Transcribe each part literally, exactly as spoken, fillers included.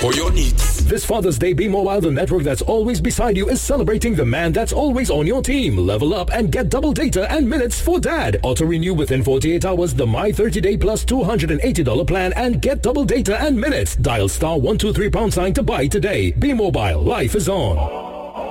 for your needs. This Father's Day, B-Mobile, the network that's always beside you, is celebrating the man that's always on your team. Level up and get double data and minutes for dad. Auto-renew within forty-eight hours the My thirty day plus two hundred eighty dollars plan and get double data and minutes. Dial star one two three pound sign to buy today. B-Mobile, life is on.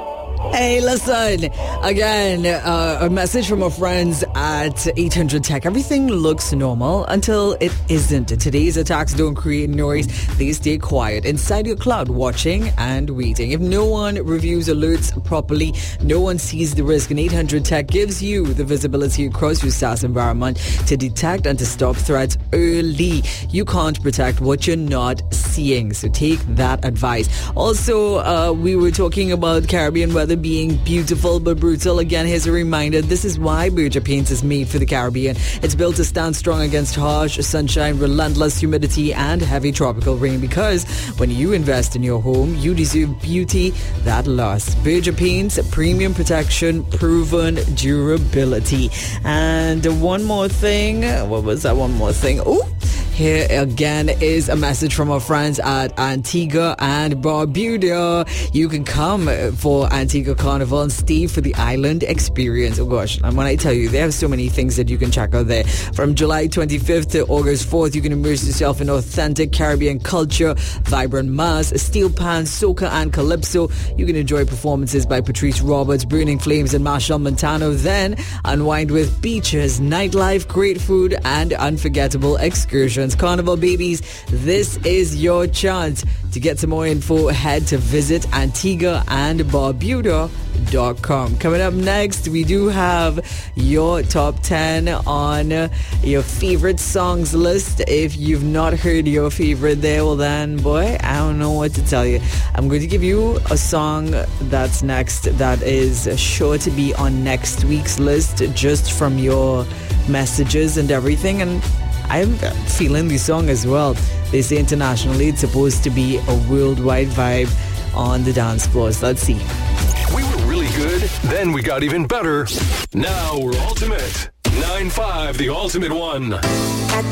Hey, listen, again, uh, a message from our friends at eight hundred Tech. Everything looks normal until it isn't. Today's attacks don't create noise. They stay quiet inside your cloud, watching and waiting. If no one reviews alerts properly, no one sees the risk. And eight hundred Tech gives you the visibility across your SaaS environment to detect and to stop threats early. You can't protect what you're not seeing, so take that advice. Also, uh, we were talking about Caribbean weather being beautiful but brutal. Again, here's a reminder. This is why Berger Paints is made for the Caribbean. It's built to stand strong against harsh sunshine, relentless humidity, and heavy tropical rain, because when you invest in your home, you deserve beauty that lasts. Berger Paints, premium protection, proven durability. And one more thing. What was that one more thing? Oh, here again is a message from our friends at Antigua and Barbuda. You can come for Antigua Carnival and stay for the island experience. Oh gosh, and when I tell you, they have so many things that you can check out there. From July twenty-fifth to August fourth, you can immerse yourself in authentic Caribbean culture, vibrant mass, steel pan, soca and calypso. You can enjoy performances by Patrice Roberts, Burning Flames and Marshall Montano. Then unwind with beaches, nightlife, great food and unforgettable excursions. Carnival babies, this is your chance. To get some more info, head to visit Antigua and Barbuda dot com. Coming up next, we do have your top ten on your favorite songs list. If you've not heard your favorite there, well then, boy, I don't know what to tell you. I'm going to give you a song that's next that is sure to be on next week's list just from your messages and everything. And I'm feeling the song as well. They say internationally it's supposed to be a worldwide vibe on the dance floors. Let's see. We were really good, then we got even better. Now we're ultimate. nine five, the ultimate one. At